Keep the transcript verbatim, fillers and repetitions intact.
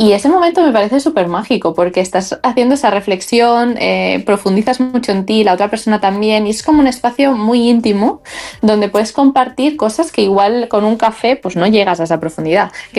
Y ese momento me parece súper mágico porque estás haciendo esa reflexión, eh, profundizas mucho en ti, la otra persona también, y es como un espacio muy íntimo donde puedes compartir cosas que igual con un café pues no llegas a esa profundidad.